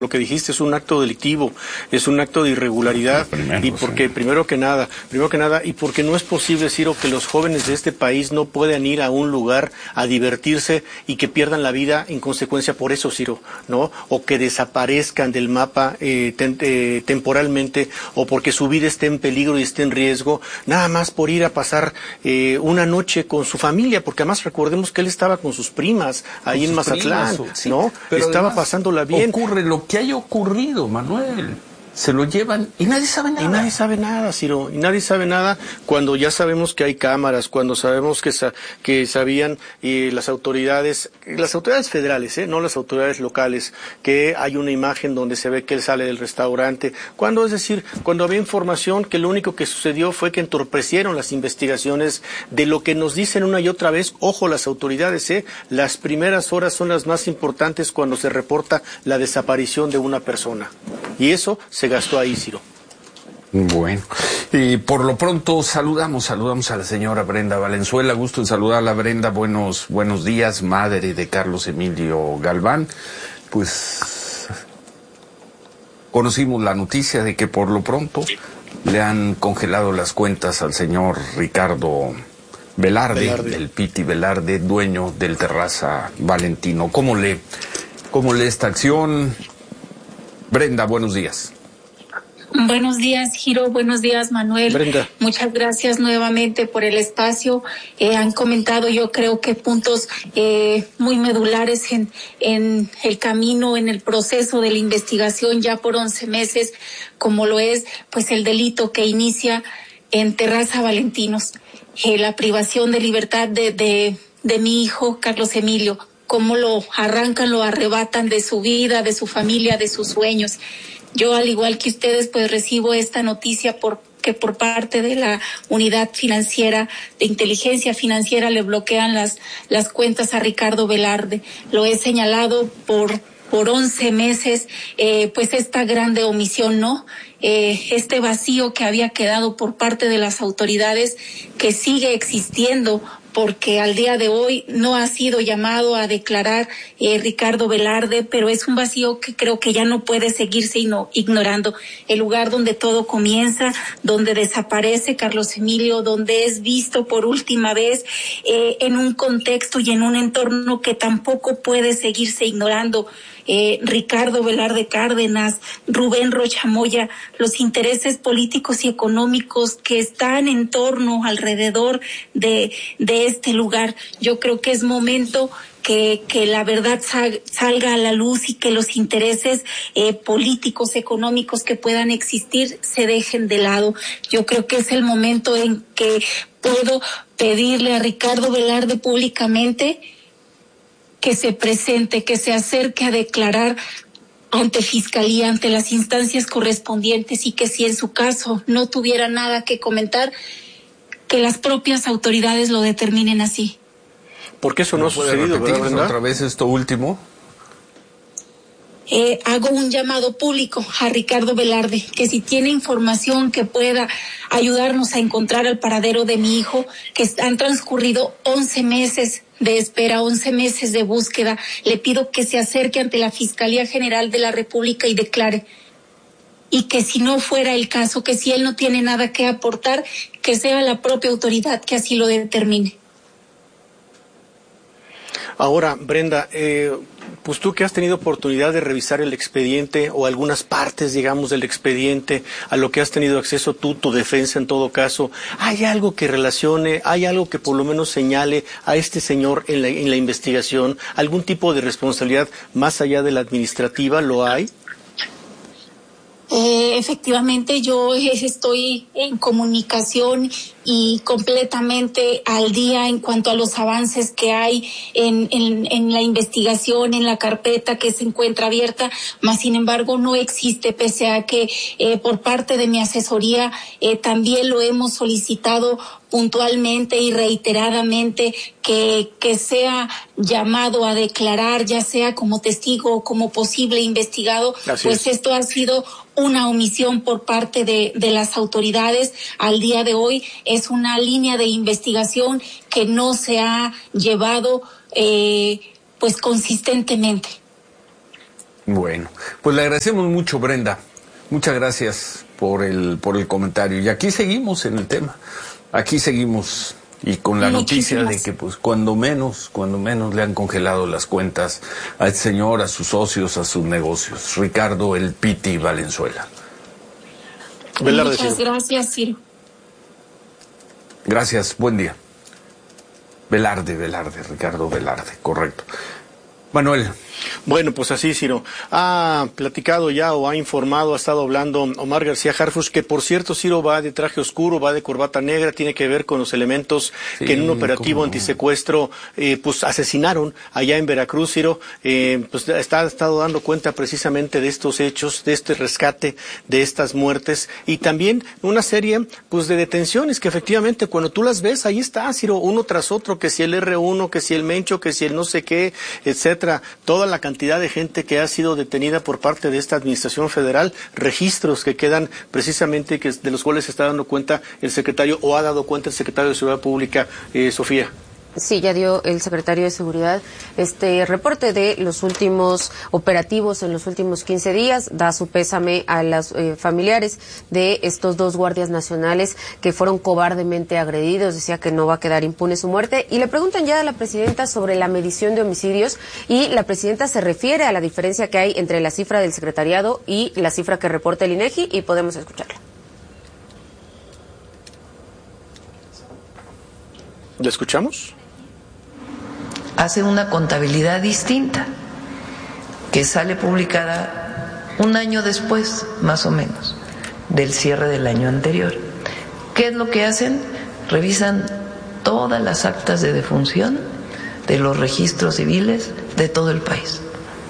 Lo que dijiste es un acto delictivo, es un acto de irregularidad, y porque primero que nada, y porque no es posible, Ciro, que los jóvenes de este país no puedan ir a un lugar a divertirse y que pierdan la vida en consecuencia por eso, Ciro, ¿no? O que desaparezcan del mapa temporalmente, o porque su vida esté en peligro y esté en riesgo, nada más por ir a pasar una noche con su familia, porque además recordemos que él estaba con sus primas ahí en Mazatlán, ¿no? Pero estaba pasándola bien. Ocurre lo que haya ocurrido, Manuel. Se lo llevan y nadie sabe nada. Y nadie sabe nada, Ciro. Y nadie sabe nada cuando ya sabemos que hay cámaras, cuando sabemos que sabían las autoridades federales, no las autoridades locales, que hay una imagen donde se ve que él sale del restaurante. Cuando, es decir, cuando había información que lo único que sucedió fue que entorpecieron las investigaciones de lo que nos dicen una y otra vez, ojo las autoridades, las primeras horas son las más importantes cuando se reporta la desaparición de una persona. Y eso se gastó ahí, Ciro. Bueno, y por lo pronto saludamos a la señora Brenda Valenzuela. Gusto en saludarla, Brenda. Buenos días, madre de Carlos Emilio Galván. Pues conocimos la noticia de que por lo pronto le han congelado las cuentas al señor Ricardo Velarde, el Piti Velarde, dueño del Terraza Valentino. ¿Cómo lee esta acción? Brenda, buenos días. Buenos días, Ciro. Buenos días, Manuel. Brenda. Muchas gracias nuevamente por el espacio. Han comentado, yo creo que puntos muy medulares en el camino, en el proceso de la investigación ya por 11 meses, como lo es pues el delito que inicia en Terraza Valentinos, la privación de libertad de mi hijo, Carlos Emilio. Cómo lo arrancan, lo arrebatan de su vida, de su familia, de sus sueños. Yo, al igual que ustedes, pues recibo esta noticia que por parte de la unidad financiera, de inteligencia financiera, le bloquean las cuentas a Ricardo Velarde. Lo he señalado por 11 meses, pues esta grande omisión, ¿no? Este vacío que había quedado por parte de las autoridades, que sigue existiendo, porque al día de hoy no ha sido llamado a declarar Ricardo Velarde, pero es un vacío que creo que ya no puede seguirse ignorando. El lugar donde todo comienza, donde desaparece Carlos Emilio, donde es visto por última vez, en un contexto y en un entorno que tampoco puede seguirse ignorando. Ricardo Velarde Cárdenas, Rubén Rocha Moya, los intereses políticos y económicos que están en torno, alrededor de este lugar. Yo creo que es momento que la verdad salga a la luz y que los intereses políticos, económicos que puedan existir se dejen de lado. Yo creo que es el momento en que puedo pedirle a Ricardo Velarde públicamente que se presente, que se acerque a declarar ante Fiscalía, ante las instancias correspondientes, y que si en su caso no tuviera nada que comentar, que las propias autoridades lo determinen así. Porque eso no ha sucedido, ¿verdad? Otra vez esto último. Hago un llamado público a Ricardo Velarde, que si tiene información que pueda ayudarnos a encontrar el paradero de mi hijo, que han transcurrido 11 meses de espera, 11 meses de búsqueda, le pido que se acerque ante la Fiscalía General de la República y declare. Y que si no fuera el caso, que si él no tiene nada que aportar, que sea la propia autoridad que así lo determine. Ahora, Brenda, pues tú que has tenido oportunidad de revisar el expediente o algunas partes, digamos, del expediente, a lo que has tenido acceso tú, tu defensa en todo caso, ¿hay algo que relacione, hay algo que por lo menos señale a este señor en la investigación? ¿Algún tipo de responsabilidad más allá de la administrativa lo hay? Efectivamente, yo estoy en comunicación y completamente al día en cuanto a los avances que hay en la investigación, en la carpeta que se encuentra abierta, mas sin embargo no existe, pese a que por parte de mi asesoría también lo hemos solicitado puntualmente y reiteradamente que sea llamado a declarar, ya sea como testigo o como posible investigado. Así pues es. Esto ha sido una omisión por parte de las autoridades. Al día de hoy es una línea de investigación que no se ha llevado pues consistentemente. Bueno, pues le agradecemos mucho, Brenda. Muchas gracias por el comentario. Y aquí seguimos en el tema. Aquí seguimos y con la noticia de que pues cuando menos le han congelado las cuentas a este señor, a sus socios, a sus negocios. Ricardo El Piti Valenzuela. Muchas gracias, Ciro. Gracias, buen día. Velarde, Ricardo Velarde, correcto. Manuel. Bueno, pues así, Ciro. Ha platicado ya o ha informado, ha estado hablando Omar García Harfuch, que por cierto, Ciro, va de traje oscuro, va de corbata negra, tiene que ver con los elementos que en un operativo antisecuestro pues asesinaron allá en Veracruz, Ciro. Pues ha estado dando cuenta precisamente de estos hechos, de este rescate, de estas muertes y también una serie pues de detenciones que efectivamente cuando tú las ves, ahí está, Ciro, uno tras otro, que si el R1, que si el Mencho, que si el no sé qué, etcétera, toda la cantidad de gente que ha sido detenida por parte de esta administración federal, registros que quedan precisamente de los cuales se está dando cuenta el secretario o ha dado cuenta el secretario de Seguridad Pública, Sofía. Sí, ya dio el secretario de Seguridad este reporte de los últimos operativos en los últimos 15 días. Da su pésame a los familiares de estos 2 guardias nacionales que fueron cobardemente agredidos. Decía que no va a quedar impune su muerte. Y le preguntan ya a la presidenta sobre la medición de homicidios y la presidenta se refiere a la diferencia que hay entre la cifra del secretariado y la cifra que reporta el INEGI y podemos escucharla. ¿La escuchamos? Hace una contabilidad distinta, que sale publicada un año después, más o menos, del cierre del año anterior. ¿Qué es lo que hacen? Revisan todas las actas de defunción de los registros civiles de todo el país.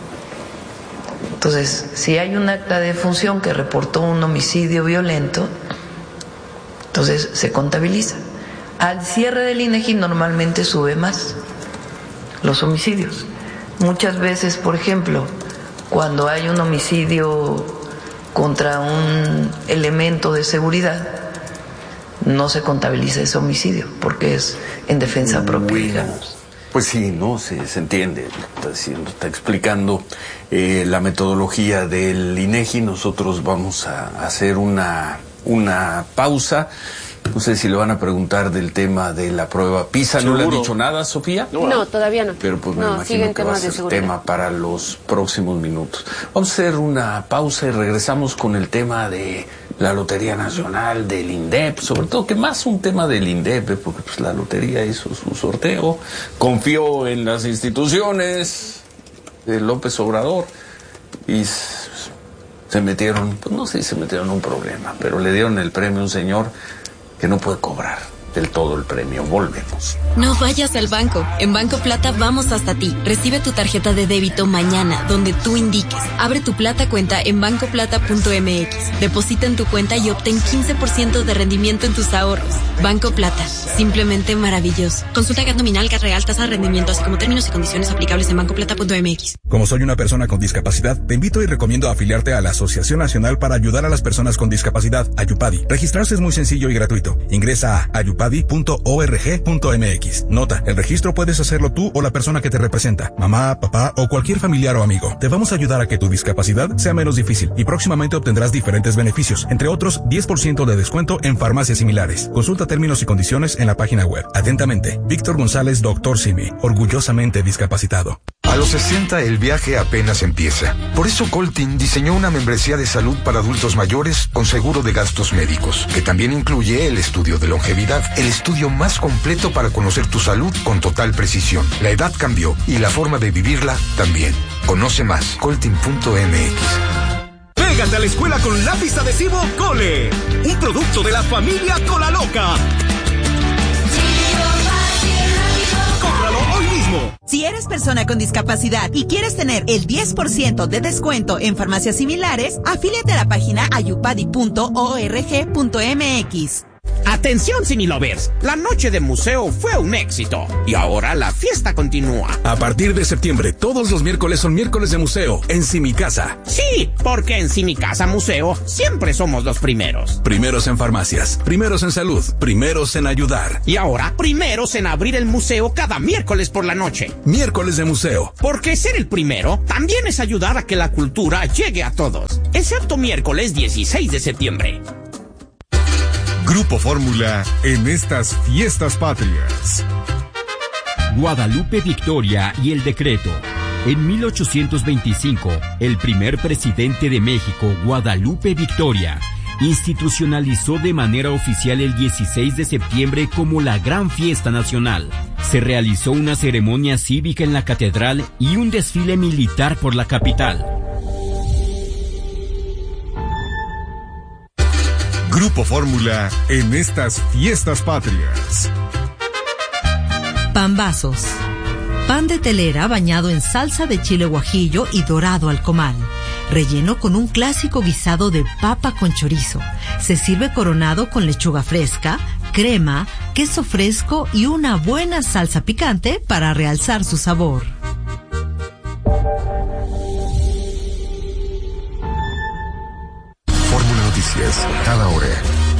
Entonces, si hay un acta de defunción que reportó un homicidio violento, entonces se contabiliza. Al cierre del INEGI normalmente sube más los homicidios. Muchas veces, por ejemplo, cuando hay un homicidio contra un elemento de seguridad, no se contabiliza ese homicidio porque es en defensa propia, digamos. Pues sí, no, se entiende, está explicando la metodología del INEGI. Nosotros vamos a hacer una pausa. No sé si le van a preguntar del tema de la prueba PISA. ¿No le han dicho nada, Sofía? No, todavía no. Pero pues me imagino que va a ser tema para los próximos minutos. Vamos a hacer una pausa y regresamos con el tema de la Lotería Nacional, del INDEP, sobre todo que más un tema del INDEP, porque pues la lotería hizo su sorteo, confió en las instituciones de López Obrador y se metieron, pues no sé si se metieron en un problema, pero le dieron el premio a un señor que no puede cobrar del todo el premio. Volvemos. No vayas al banco. En Banco Plata vamos hasta ti. Recibe tu tarjeta de débito mañana, donde tú indiques. Abre tu Plata cuenta en bancoplata.mx. Deposita en tu cuenta y obtén 15% de rendimiento en tus ahorros. Banco Plata. Simplemente maravilloso. Consulta GAT nominal, GAT real, tasa de rendimiento, así como términos y condiciones aplicables en bancoplata.mx. Como soy una persona con discapacidad, te invito y recomiendo afiliarte a la Asociación Nacional para Ayudar a las Personas con Discapacidad, Ayupadi. Registrarse es muy sencillo y gratuito. Ingresa a ayupadi.org.mx. Nota, el registro puedes hacerlo tú o la persona que te representa, mamá, papá o cualquier familiar o amigo. Te vamos a ayudar a que tu discapacidad sea menos difícil y próximamente obtendrás diferentes beneficios, entre otros 10% de descuento en farmacias similares. Consulta términos y condiciones en la página web. Atentamente, Víctor González, Dr. Simi, orgullosamente discapacitado. A los 60 el viaje apenas empieza. Por eso Coltin diseñó una membresía de salud para adultos mayores con seguro de gastos médicos, que también incluye el estudio de longevidad, el estudio más completo para conocer tu salud con total precisión. La edad cambió y la forma de vivirla también. Conoce más, coltin.mx. Pégate a la escuela con lápiz adhesivo Cole, un producto de la familia Cola Loca. ¡Cómpralo hoy mismo! Si eres persona con discapacidad y quieres tener el 10% de descuento en farmacias similares, afíliate a la página ayupadi.org.mx. Atención, Cinelovers, la noche de museo fue un éxito y ahora la fiesta continúa. A partir de septiembre, todos los miércoles son miércoles de museo en Simicasa. Sí, porque en Simicasa Museo siempre somos los primeros. Primeros en farmacias, primeros en salud, primeros en ayudar. Y ahora, primeros en abrir el museo cada miércoles por la noche. Miércoles de museo. Porque ser el primero también es ayudar a que la cultura llegue a todos, excepto miércoles 16 de septiembre. Grupo Fórmula en estas fiestas patrias. Guadalupe Victoria y el decreto. En 1825, el primer presidente de México, Guadalupe Victoria, institucionalizó de manera oficial el 16 de septiembre como la gran fiesta nacional. Se realizó una ceremonia cívica en la catedral y un desfile militar por la capital. Grupo Fórmula en estas fiestas patrias. Pambazos. Pan de telera bañado en salsa de chile guajillo y dorado al comal. Relleno con un clásico guisado de papa con chorizo. Se sirve coronado con lechuga fresca, crema, queso fresco y una buena salsa picante para realzar su sabor. Fórmula Noticias, cada hora.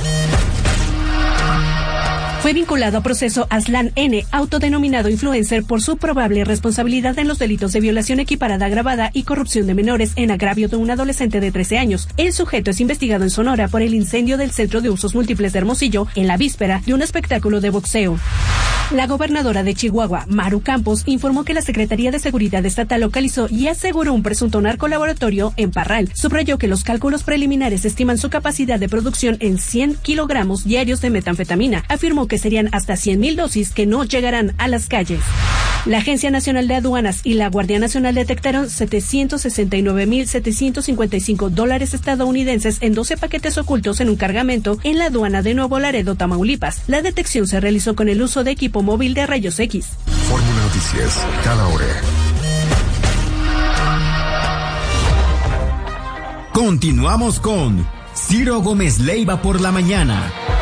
Fue vinculado a proceso Aslan N., autodenominado influencer, por su probable responsabilidad en los delitos de violación equiparada agravada y corrupción de menores en agravio de un adolescente de 13 años. El sujeto es investigado en Sonora por el incendio del Centro de Usos Múltiples de Hermosillo en la víspera de un espectáculo de boxeo. La gobernadora de Chihuahua, Maru Campos, informó que la Secretaría de Seguridad Estatal localizó y aseguró un presunto narcolaboratorio en Parral. Subrayó que los cálculos preliminares estiman su capacidad de producción en 100 kilogramos diarios de metanfetamina. Afirmó que serían hasta 100,000 dosis que no llegarán a las calles. La Agencia Nacional de Aduanas y la Guardia Nacional detectaron $769,755 estadounidenses en 12 paquetes ocultos en un cargamento en la aduana de Nuevo Laredo, Tamaulipas. La detección se realizó con el uso de equipo móvil de rayos X. Fórmula Noticias, cada hora. Continuamos con Ciro Gómez Leiva por la mañana.